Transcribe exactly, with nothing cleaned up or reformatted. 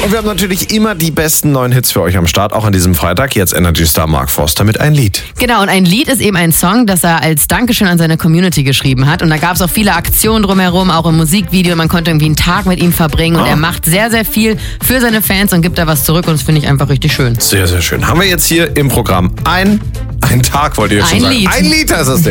Und wir haben natürlich immer die besten neuen Hits für euch am Start, auch an diesem Freitag. Jetzt Energy Star Mark Forster mit ein Lied. Genau, und ein Lied ist eben ein Song, das er als Dankeschön an seine Community geschrieben hat. Und da gab es auch viele Aktionen drumherum, auch im Musikvideo. Man konnte irgendwie einen Tag mit ihm verbringen. Und Ah. er macht sehr, sehr viel für seine Fans und gibt da was zurück. Und das finde ich einfach richtig schön. Sehr, sehr schön. Haben wir jetzt hier im Programm ein, ein Tag, wollt ihr jetzt schon Ein sagen? Lied. Ein Lied heißt das Ding.